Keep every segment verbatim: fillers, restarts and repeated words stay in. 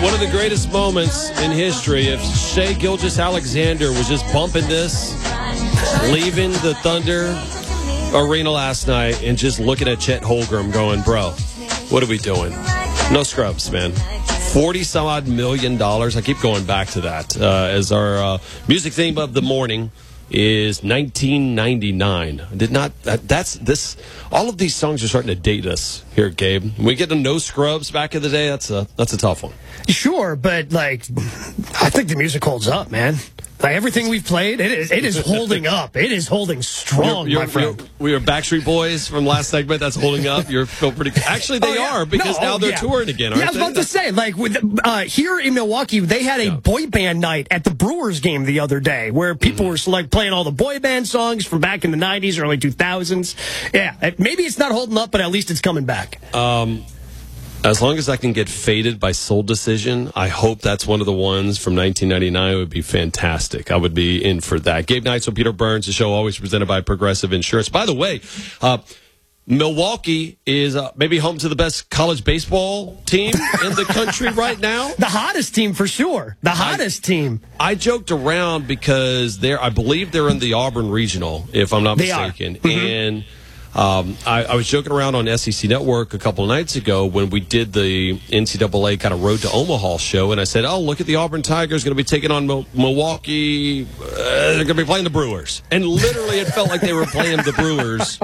one of the greatest moments in history. If Shai Gilgeous-Alexander was just bumping this, leaving the Thunder Arena last night and just looking at Chet Holmgren going, bro, what are we doing? No scrubs, man. forty some odd million dollars. I keep going back to that uh, as our uh, music theme of the morning is nineteen ninety-nine. Did not that, that's this all of these songs are starting to date us here, Gabe. When we get to No Scrubs back in the day, that's a that's a tough one. Sure, but like I think the music holds up, man. Like everything we've played, it is it is holding up. It is holding strong, you're, you're, my friend. You're, we were Backstreet Boys from last segment. That's holding up. You're feel pretty. Actually, they oh, yeah. are because no, now oh, they're yeah. touring again. Aren't yeah, I was about they? to say, like with uh, here in Milwaukee, they had a yeah. boy band night at the Brewers game the other day, where people mm-hmm. were like playing all the boy band songs from back in the nineties, early two thousands. Yeah, maybe it's not holding up, but at least it's coming back. Um. As long as I can get Faded by Soul Decision, I hope that's one of the ones from nineteen ninety-nine. It would be fantastic. I would be in for that. Gabe Knights with Peter Burns, the show always presented by Progressive Insurance. By the way, uh, Milwaukee is uh, maybe home to the best college baseball team in the country right now. The hottest team for sure. The hottest I, team. I joked around because they're, I believe they're in the Auburn Regional, if I'm not they mistaken. Are. Mm-hmm. And Um, I, I was joking around on S E C Network a couple of nights ago when we did the N C double A kind of Road to Omaha show, and I said, oh, look at the Auburn Tigers going to be taking on Mil- Milwaukee. Uh, they're going to be playing the Brewers. And literally it felt like they were playing the Brewers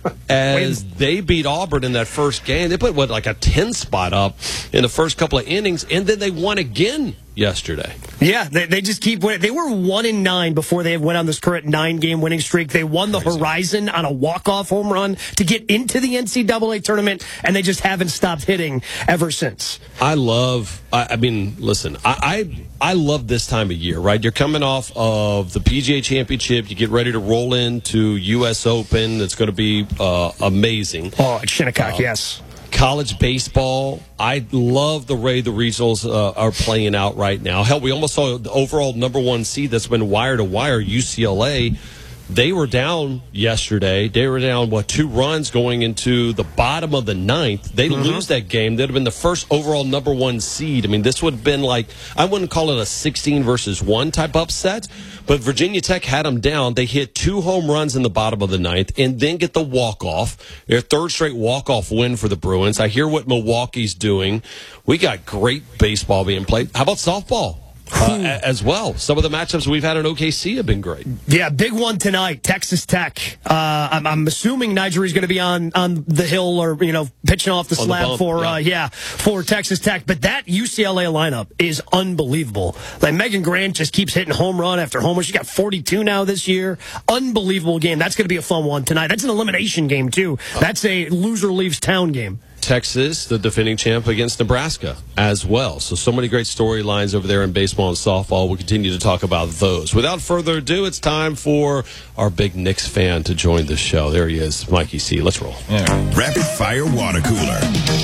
as they beat Auburn in that first game. They put, what, like a ten spot up in the first couple of innings, and then they won again yesterday. Yeah, they, they just keep winning. They were one and nine before they went on this current nine-game winning streak. They won the Crazy. Horizon on a walk-off home run to get into the N C double A tournament, and they just haven't stopped hitting ever since. I love, I, I mean, listen, I, I I love this time of year, right? You're coming off of the P G A Championship. You get ready to roll into U S Open. It's going to be uh, amazing. Oh, at Shinnecock, uh, yes. College baseball, I love the way the regionals uh, are playing out right now. Hell, we almost saw the overall number one seed that's been wire to wire, U C L A. They were down yesterday. They were down, what, two runs going into the bottom of the ninth. They mm-hmm. lose that game. They'd have been the first overall number one seed. I mean, this would have been like, I wouldn't call it a sixteen versus one type upset, but Virginia Tech had them down. They hit two home runs in the bottom of the ninth and then get the walk-off. Their third straight walk-off win for the Bruins. I hear what Milwaukee's doing. We got great baseball being played. How about softball? Uh, as well. Some of the matchups we've had in O K C have been great. Yeah, big one tonight, Texas Tech. Uh, I'm, I'm assuming Nigeria's going to be on, on the hill or, you know, pitching off the on slab the bump, for, yeah. Uh, yeah, for Texas Tech. But that U C L A lineup is unbelievable. Like, Megan Grant just keeps hitting home run after home run. She got forty-two now this year. Unbelievable game. That's going to be a fun one tonight. That's an elimination game, too. That's a loser leaves town game. Texas, the defending champ, against Nebraska as well. So, so many great storylines over there in baseball and softball. We'll continue to talk about those. Without further ado, it's time for our big Knicks fan to join the show. There he is, Mikey C. Let's roll. Yeah. Rapid Fire Water Cooler.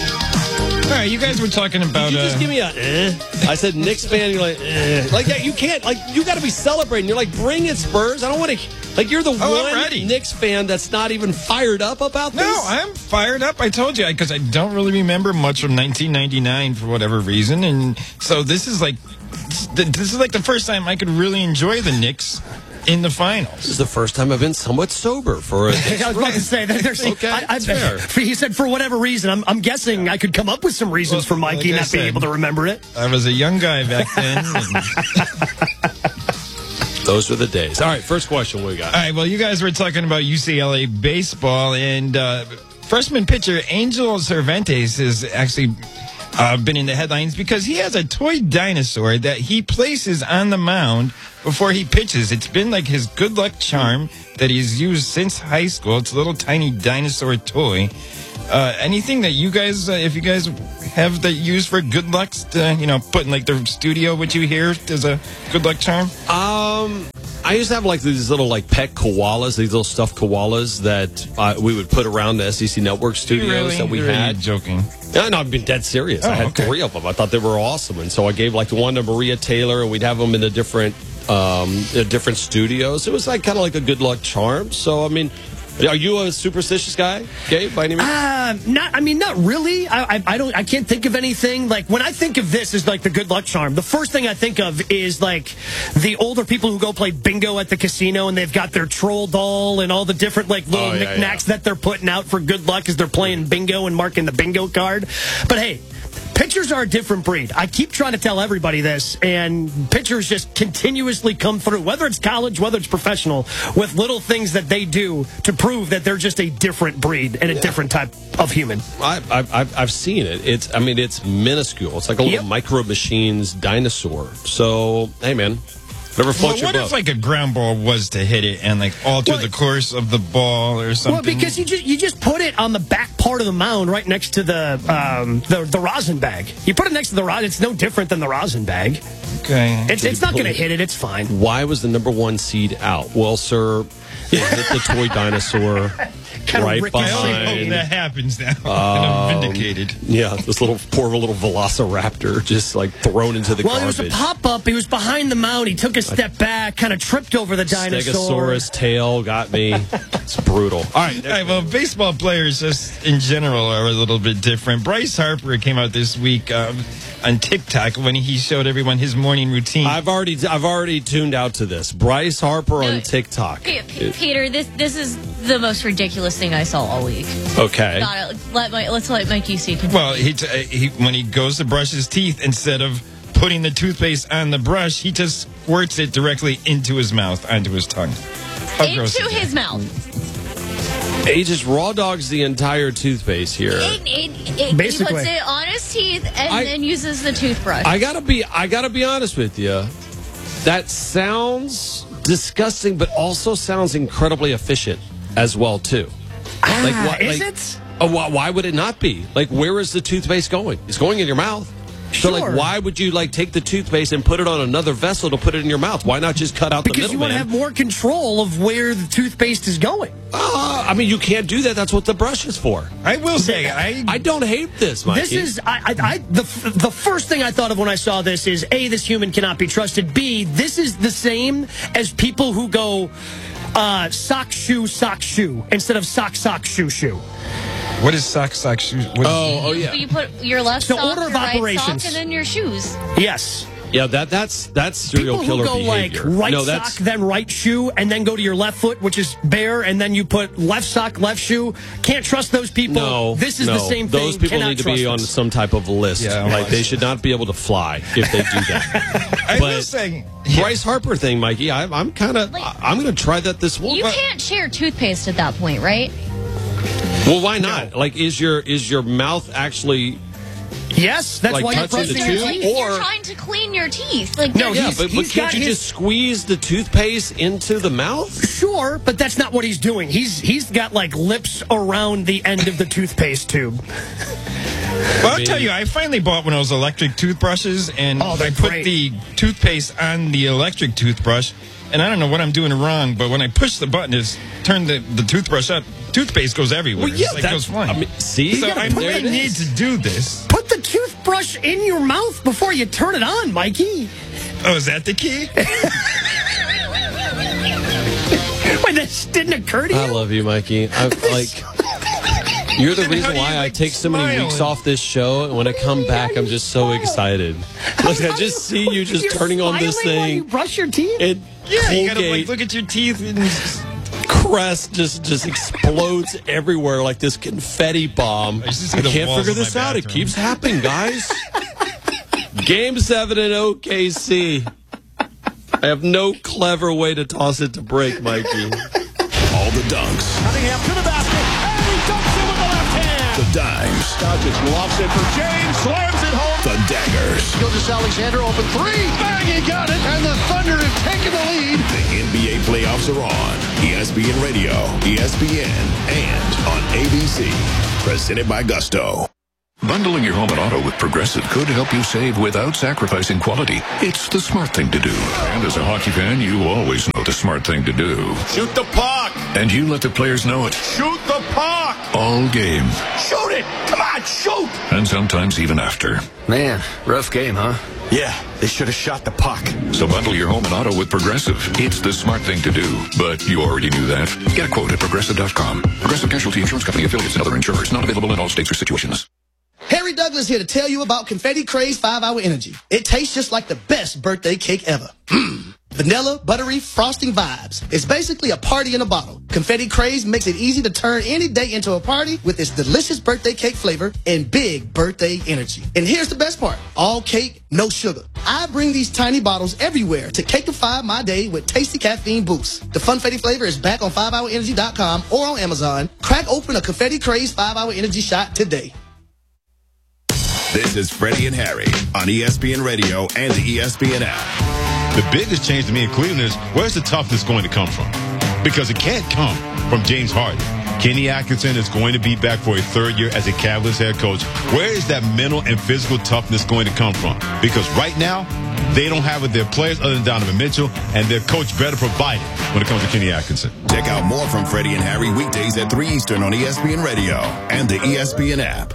All right, you guys were talking about... Did you just uh, give me a eh? I said Knicks fan, you're like, eh. Like, yeah, you can't, like, you got to be celebrating. You're like, bring it, Spurs. I don't want to, like, you're the oh, one Knicks fan that's not even fired up about this. No, I'm fired up. I told you, because I don't really remember much from nineteen ninety-nine for whatever reason. And so this is like, this is like the first time I could really enjoy the Knicks in the finals. This is the first time I've been somewhat sober for a I was about to say that there's okay, I, I, fair. He said for whatever reason. I'm, I'm guessing I could come up with some reasons well, for Mikey like not being able to remember it. I was a young guy back then. And... Those were the days. All right, first question we got. All right, well, you guys were talking about U C L A baseball, and uh, freshman pitcher Angel Cervantes has actually uh, been in the headlines because he has a toy dinosaur that he places on the mound before he pitches. It's been like his good luck charm that he's used since high school. It's a little tiny dinosaur toy. Uh, anything that you guys, uh, if you guys have that used for good luck, to, you know, put in like the studio, what you hear as a good luck charm? Um, I used to have like these little like pet koalas, these little stuffed koalas that uh, we would put around the S E C Network studios really? that we You're had. Really joking? Yeah, no, I've been dead serious. Oh, I had okay. three of them. I thought they were awesome, and so I gave like the one to Maria Taylor, and we'd have them in the different, um, in different studios. It was like kind of like a good luck charm. So I mean. Are you a superstitious guy, Gabe, by any means? Uh, Um, not. I mean, not really. I, I, I don't. I can't think of anything. Like when I think of this as like the good luck charm, the first thing I think of is like the older people who go play bingo at the casino and they've got their troll doll and all the different like little Oh, yeah, knickknacks yeah. that they're putting out for good luck as they're playing bingo and marking the bingo card. But hey. Pitchers are a different breed. I keep trying to tell everybody this, and pitchers just continuously come through, whether it's college, whether it's professional, with little things that they do to prove that they're just a different breed and a yeah. different type of human. I, I, I've seen it. It's, I mean, it's minuscule. It's like a little Yep. micro machines dinosaur. So, hey, man. Whatever floats Well, your what boat. if like a ground ball was to hit it and like alter Well, the course of the ball or something? Well, because you just you just put it on the back part of the mound, right next to the um, the the rosin bag. You put it next to the rosin. It's no different than the rosin bag. Okay. It's it's not going to hit it. It's fine. Why was the number one seed out? Well, sir, it hit the toy dinosaur Kinda right rickety. I only hope behind. that happens now. and I'm vindicated. Yeah, this little poor little velociraptor just like thrown into the Well, garbage. it was a pop up. He was behind the mound. He took a step back, kind of tripped over the dinosaur. Stegosaurus tail got me. It's brutal. All right. All right, well, baseball players just in general are a little bit different. Bryce Harper came out this week um, on TikTok when he showed everyone his morning routine. I've already I've already tuned out to this. Bryce Harper on No, TikTok. P- P- Peter, this this is the most ridiculous thing I saw all week. Okay. Gotta let my, let's let Mike U C continue. Well, he, t- uh, he when he goes to brush his teeth, instead of putting the toothpaste on the brush, he just squirts it directly into his mouth, onto his tongue. How gross Into is that? his mouth. He just raw dogs the entire toothpaste here. It, it, it, Basically. He puts it on his teeth and I- then uses the toothbrush. I gotta be I gotta be honest with you. That sounds disgusting, but also sounds incredibly efficient as well too. Like, Ah, what- is like- it? Uh, why, why would it not be? Like, where is the toothpaste going? It's going in your mouth. So, Sure. like, why would you like take the toothpaste and put it on another vessel to put it in your mouth? Why not just cut out Because the you want to middleman? have more control of where the toothpaste is going. Uh, I mean, you can't do that. That's what the brush is for. I will say, I, I don't hate this, Mikey. This is I, I, I the the first thing I thought of when I saw this is A, this human cannot be trusted. B, this is the same as people who go uh, sock shoe sock shoe instead of sock sock shoe shoe. what is sock sock shoes? What is- Oh, oh you, yeah. you put your left The sock, order of your right operations. sock, and then your shoes. Yes. Yeah, that that's that's serial People killer who go behavior. like right no, sock, that's then right shoe, and then go to your left foot, which is bare, and then you put left sock, left shoe. Can't trust those people. no. This is no. the same thing. Those people Cannot need to be trust on us. some type of list. Yeah, like well, they should not be able to fly if they do that. I but- will say, Bryce Harper thing, Mikey. I, I'm kind of. Like- I'm going to try that this week. You can't share toothpaste at that point, right? Well, why not? Like, is your is your mouth actually? Yes, that's Like why you're touching the brushing your tube? teeth. You're Or- trying to clean your teeth. Like No, you're- Yeah, He's- but, but he's can't got you his- just squeeze the toothpaste into the mouth? Sure, but that's not what he's doing. He's he's got like lips around the end of the toothpaste tube. well, I'll mean- tell you, I finally bought one of those electric toothbrushes, and Oh, they're I put great. the toothpaste on the electric toothbrush, and I don't know what I'm doing wrong, but when I push the button, it's turn the, the toothbrush up, toothpaste goes everywhere. Well, yeah, it's like that's- goes flying. I mean, see? so You gotta I put really it in. need to do this. Put the toothbrush in your mouth before you turn it on, Mikey. Oh, is that the key? Wait, that didn't occur to you? I love you, Mikey. I like. You're the Then how reason do you, why I like, take so many smile weeks and- off this show, and when I come back, I'm just so excited. Like, I How do just you- see you just you're turning on this smiling while you thing. brush your teeth. It Yeah, you gotta like Colgate look at your teeth and just, crest just just explodes everywhere like this confetti bomb. I I, used to see the can't walls figure of my this out. It bathroom. keeps happening, guys. Game seven in O K C. I have no clever way to toss it to break, Mikey. All the dunks, Cunningham to the basket, and he dunks it with the left hand. the dimes, Doncic lofts it for James, slams it home. the daggers. Gilgis Alexander open three. Bang, he got it. And the Thunder have taken the lead. The N B A playoffs are on. E S P N Radio, E S P N, and on A B C. Presented by Gusto. Bundling your home and auto with Progressive could help you save without sacrificing quality. It's the smart thing to do. And as a hockey fan, you always know the smart thing to do. Shoot the puck. And you let the players know it Shoot the puck. all game. Shoot it. Come on, got choked. And sometimes even after. Man, rough game, huh? Yeah, they should have shot the puck. So bundle your home and auto with Progressive. It's the smart thing to do. But you already knew that. Get a quote at Progressive dot com. Progressive Casualty Insurance Company affiliates and other insurers. Not available in all states or situations. Harry Douglas here to tell you about Confetti Craze five hour Energy. It tastes just like the best birthday cake ever. Mmm. Vanilla, buttery, frosting vibes. It's basically a party in a bottle. Confetti Craze makes it easy to turn any day into a party with its delicious birthday cake flavor and big birthday energy. And here's the best part. All cake, no sugar. I bring these tiny bottles everywhere to cakeify my day with tasty caffeine boost. The Funfetti flavor is back on five hour energy dot com or on Amazon. Crack open a Confetti Craze five hour Energy shot today. This is Freddie and Harry on E S P N Radio and the E S P N app. The biggest change to me in Cleveland is where's the toughness going to come from? Because it can't come from James Harden. Kenny Atkinson is going to be back for a third year as a Cavaliers head coach. Where is that mental and physical toughness going to come from? Because right now, they don't have it. Their players other than Donovan Mitchell, and their coach better provide it when it comes to Kenny Atkinson. Check out more from Freddie and Harry weekdays at three Eastern on E S P N Radio and the E S P N app.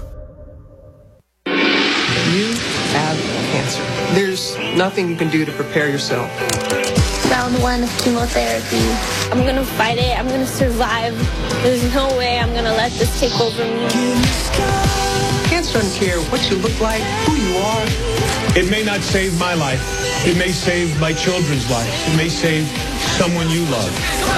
You have cancer. There's nothing you can do to prepare yourself. Round one of chemotherapy. I'm gonna fight it. I'm gonna survive. There's no way I'm gonna let this take over me. Cancer doesn't care what you look like, who you are. It may not save my life. It may save my children's lives. It may save someone you love.